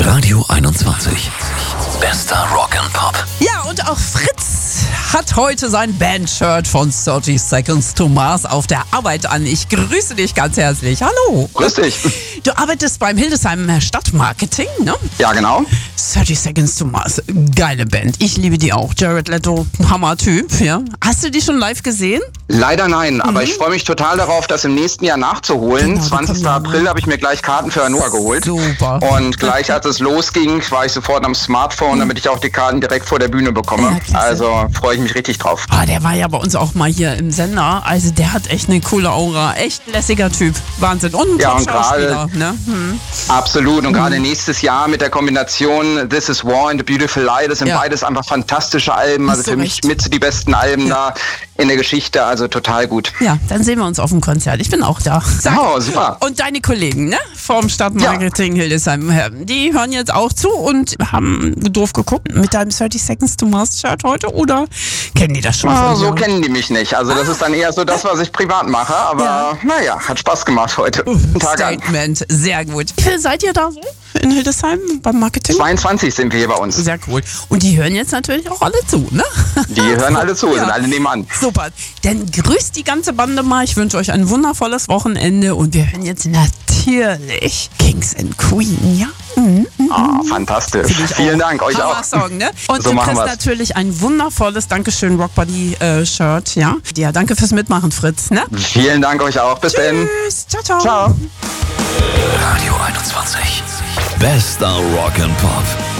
Radio 21. Bester Rock and Pop. Ja, und auch Fritz hat heute sein Bandshirt von 30 Seconds to Mars auf der Arbeit an. Ich grüße dich ganz herzlich. Hallo. Grüß dich. Du arbeitest beim Hildesheim Stadtmarketing, ne? Ja, genau. 30 Seconds to Mars, geile Band. Ich liebe die auch. Jared Leto, Hammer-Typ, ja. Hast du die schon live gesehen? Leider nein, aber ich freue mich total darauf, das im nächsten Jahr nachzuholen. Genau, 20. April habe ich mir gleich Karten für Hannover geholt. Super. Und gleich als es losging, war ich sofort am Smartphone, damit ich auch die Karten direkt vor der Bühne bekomme. Ja, klasse. Also freue ich mich richtig drauf. Ah, der war ja bei uns auch mal hier im Sender. Also der hat echt eine coole Aura. Echt ein lässiger Typ. Wahnsinn. Und ein Ja, und Top-Schauspieler. gerade- Ne? Absolut. Und gerade nächstes Jahr mit der Kombination This Is War and The Beautiful Lie, das sind Ja. beides einfach fantastische Alben. Hast Also du für recht. mich mit die besten Alben da in der Geschichte. Also total gut. Ja, dann sehen wir uns auf dem Konzert. Ich bin auch da. Oh, super. Und deine Kollegen, ne? Vom Stadtmarketing Hildesheim, die hören jetzt auch zu und haben doof geguckt mit deinem 30 Seconds to Mars Shirt heute, oder kennen die das schon Ah, von so dir? kennen die mich nicht. Also das ist dann eher so das, was ich privat mache. Aber naja, hat Spaß gemacht heute. Guten Tag an. Statement, sehr gut. Wie viel seid ihr da so in Hildesheim beim Marketing? 22 sind wir hier bei uns. Sehr cool. Und die hören jetzt natürlich auch alle zu, ne? Die hören alle zu, Ja. sind alle nebenan. Super. Dann grüßt die ganze Bande mal. Ich wünsche euch ein wundervolles Wochenende und wir hören jetzt natürlich Kings and Queen, ja? Ah, fantastisch. Finde ich Vielen auch. Dank, euch auch. Hammer-Song, ne? Und So du machen kriegst wir's. natürlich ein wundervolles Dankeschön Rockbody-Shirt, ja? Ja, danke fürs Mitmachen, Fritz, ne? Vielen Dank euch auch. Bis dann. Tschüss. Ciao, ciao. Ciao. Radio 21. Bester Rock and Pop.